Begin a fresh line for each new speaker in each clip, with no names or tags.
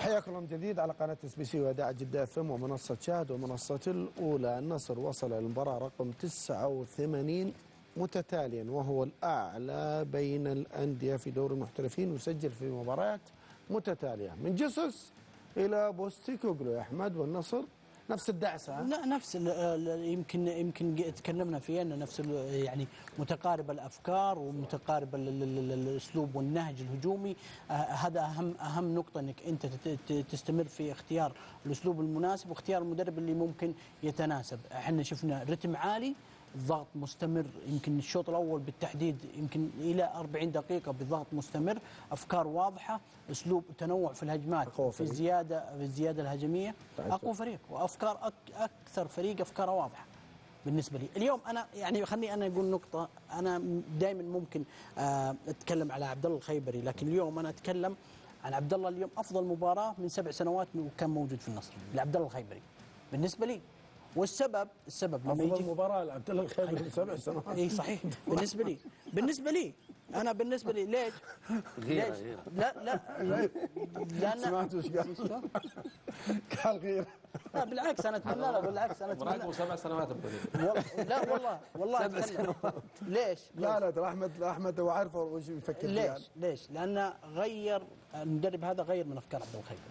حياكم الله من جديد على قناة SBC وإذاعة جدة FM ومنصة شاهد ومنصة الأولى. النصر وصل إلى المباراة رقم 89 متتاليا، وهو الأعلى بين الأندية في دوري المحترفين، وسجل في مباريات متتالية من جسس إلى بوستيكوغلو يا أحمد. والنصر نفس الدعسة.
لا، نفس يمكن تكلمنا فيه انه نفس يعني متقارب الافكار ومتقارب الاسلوب والنهج الهجومي. هذا اهم نقطه، انك انت تستمر في اختيار الاسلوب المناسب واختيار المدرب اللي ممكن يتناسب. احنا شفنا رتم عالي، ضغط مستمر، يمكن الشوط الاول بالتحديد يمكن الى 40 دقيقه بضغط مستمر، افكار واضحه، اسلوب تنوع في الهجمات، في الزياده الهجميه. اقوى فريق وافكار اكثر فريق افكاره واضحه بالنسبه لي اليوم. انا يعني خليني انا اقول نقطه، انا دائما ممكن اتكلم على عبد الله الخيبري، لكن اليوم انا اتكلم عن عبد الله. اليوم افضل مباراه من 7 سنوات وكان موجود في النصر لعبد الله الخيبري بالنسبه لي. والسبب لما يجي
أفضل مباراة لعبد الله الخيبري من 7 سنوات.
اي صحيح. بالنسبه لي انا بالنسبه لي ليش؟ لا لان
سمعت وش قال؟ قال غير.
لا بالعكس، انا اتمنى له، بالعكس انا اتمنى له
7 سنوات
لا والله
7 سنوات.
ليش؟
لا ترى احمد هو عارف وش يفكر فيه.
ليش؟ لانه غير المدرب هذا، غير من افكار عبد الخيبري.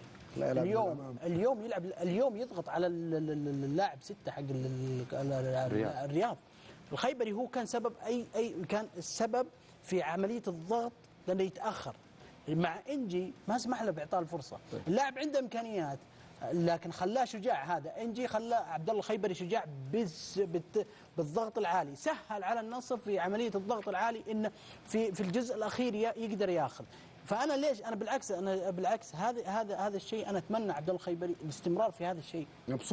اليوم يضغط على اللاعب 6 حق الرياض. الخيبري هو كان سبب كان السبب في عمليه الضغط، لانه يتاخر مع انجي ما اسمح له باعطاء الفرصه. اللاعب عنده امكانيات، لكن خلاه شجاع. هذا انجي خلاه عبد الله الخيبري شجاع بالضغط العالي، سهل على النصر في عمليه الضغط العالي انه في الجزء الاخير يقدر ياخذ. فانا ليش انا بالعكس هذا الشيء انا اتمنى عبد الله الخيبري الاستمرار في هذا الشيء.